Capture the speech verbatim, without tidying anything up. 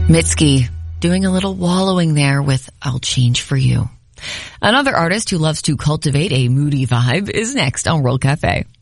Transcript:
Mitski doing a little wallowing there with I'll Change for You. Another artist who loves to cultivate a moody vibe is next on World Cafe.